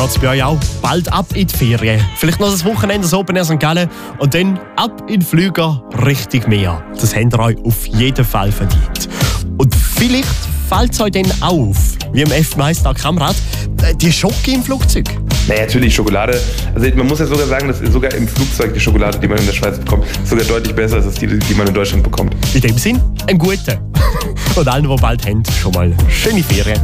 geht es bei euch auch bald ab in die Ferien. Vielleicht noch das Wochenende, das Open Air St. Gallen und dann ab in den Flüger Richtung Meer. Das habt ihr euch auf jeden Fall verdient. Und vielleicht fällt es euch dann auch auf, wie im F-Meister Kamrad, die Schocke im Flugzeug. Naja, natürlich Schokolade. Also man muss ja sogar sagen, dass sogar im Flugzeug die Schokolade, die man in der Schweiz bekommt, sogar deutlich besser ist als die man in Deutschland bekommt. In dem Sinn, einen guten. Und allen, die bald haben, schon mal schöne Ferien.